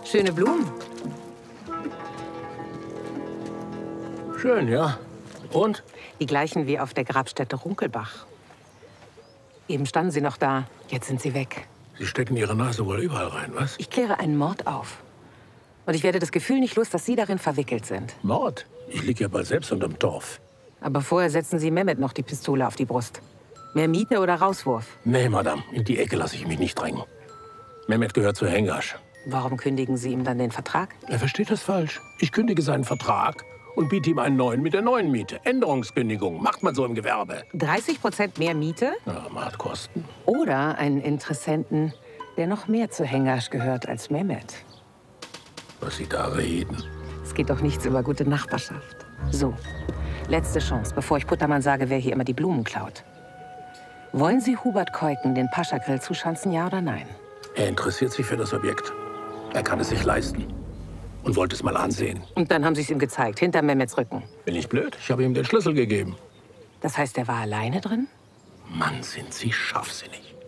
Schöne Blumen. Schön, ja. Und? Die gleichen wie auf der Grabstätte Runkelbach. Eben standen sie noch da, jetzt sind sie weg. Sie stecken Ihre Nase wohl überall rein, was? Ich kläre einen Mord auf. Und ich werde das Gefühl nicht los, dass Sie darin verwickelt sind. Mord? Ich liege ja bald selbst unterm Torf. Aber vorher setzen Sie Mehmet noch die Pistole auf die Brust. Mehr Miete oder Rauswurf? Nee, Madame, in die Ecke lasse ich mich nicht drängen. Mehmet gehört zu Hengasch. Warum kündigen Sie ihm dann den Vertrag? Er versteht das falsch. Ich kündige seinen Vertrag und biete ihm einen neuen mit der neuen Miete. Änderungskündigung, macht man so im Gewerbe. 30% mehr Miete? Ja, Maatkosten. Oder einen Interessenten, der noch mehr zu Hengasch gehört als Mehmet. Was Sie da reden. Es geht doch nichts über gute Nachbarschaft. So, letzte Chance, bevor ich Puttermann sage, wer hier immer die Blumen klaut. Wollen Sie Hubert Keuken den Pascha-Grill zuschanzen, ja oder nein? Er interessiert sich für das Objekt. Er kann es sich leisten. Und wollte es mal ansehen. Und dann haben Sie es ihm gezeigt, hinter Mehmets Rücken. Bin ich blöd? Ich habe ihm den Schlüssel gegeben. Das heißt, er war alleine drin? Mann, sind Sie scharfsinnig.